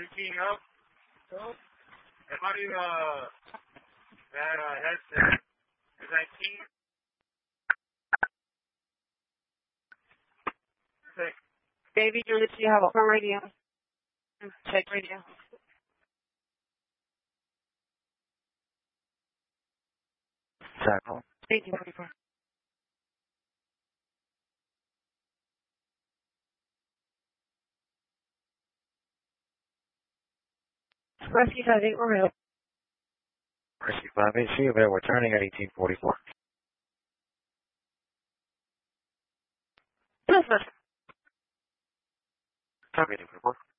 keying up. How do you, that, headset, is that keying? Baby, do you have open radio? Check radio. Tackle. 1844. Rescue 58, we're available. Rescue 58, see you there. We're turning at 1844. Yes, sir. Talk 1844.